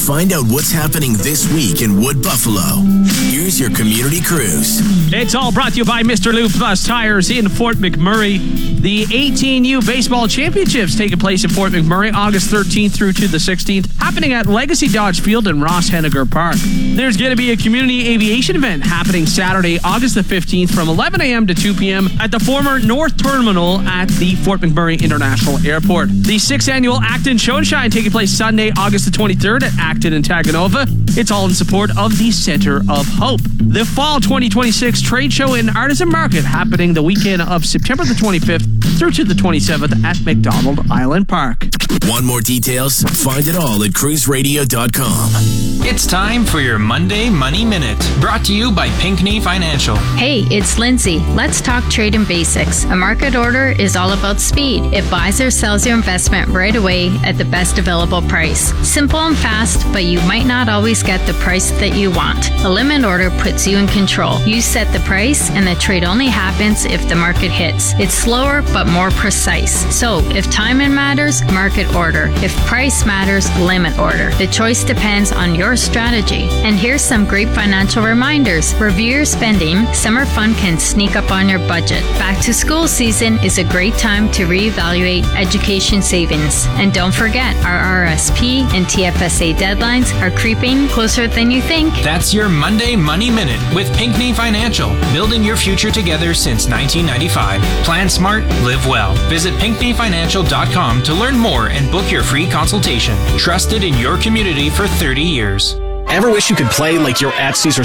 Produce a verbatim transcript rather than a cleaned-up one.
Find out what's happening this week in Wood Buffalo. Here's your community cruise. It's all brought to you by Mister Lou Plus Tires in Fort McMurray. The eighteen U Baseball Championships taking place in Fort McMurray August thirteenth through to the sixteenth, happening at Legacy Dodge Field in Ross Henniger Park. There's going to be a community aviation event happening Saturday, August the fifteenth from eleven a.m. to two p.m. at the former North Terminal at the Fort McMurray International Airport. The sixth annual Acton Show and Shine taking place Sunday, August the twenty-third at Acton and Taganova. It's all in support of the Center of Hope. The Fall twenty twenty-six Trade Show and Artisan Market happening the weekend of September the twenty-fifth through to the twenty-seventh at McDonald Island Park. Want more details? Find it all at cruise radio dot com. It's time for your Monday Money Minute, brought to you by Pinckney Financial. Hey, it's Lindsay. Let's talk trade and basics. A market order is all about speed. It buys or sells your investment right away at the best available price. Simple and fast, but you might not always get the price that you want. A limit order puts you in control. You set the price, and the trade only happens if the market hits. It's slower, but more precise. So, if timing matters, market order. If price matters, limit order. The choice depends on your strategy. And here's some great financial reminders. Review your spending. Summer fun can sneak up on your budget. Back to school season is a great time to reevaluate education savings. And don't forget, our R S P and T F S A deadlines are creeping closer than you think. That's your Monday Money Minute with Pinckney Financial, building your future together since nineteen ninety-five. Plan smart, live well. Visit pinckney financial dot com to learn more and book your free consultation. Trusted in your community for thirty years. Ever wish you could play like you're at Caesar